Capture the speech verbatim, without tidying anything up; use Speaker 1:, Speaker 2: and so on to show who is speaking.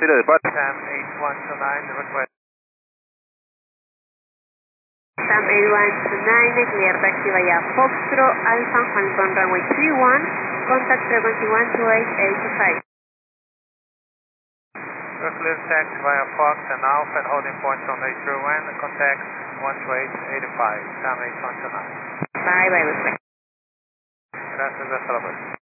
Speaker 1: Kilo depart.
Speaker 2: Sam eight one two nine, request.
Speaker 3: Sam eight one two nine, clear taxi via Foxtrot, Alpha, Falcon runway three one, contact frequency one two eight eight two five.
Speaker 2: Clear taxi via Fox and Alpha and holding point on eight zero one, contact one two eight eight five, Sam eight one two nine.
Speaker 3: Bye bye, request.
Speaker 2: Gracias, hasta la próxima.